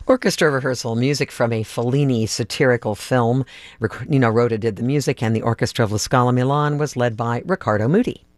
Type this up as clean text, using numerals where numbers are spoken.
Orchestra rehearsal, music from a Fellini satirical film. Nino Rota did the music, and the orchestra of La Scala Milan was led by Riccardo Muti.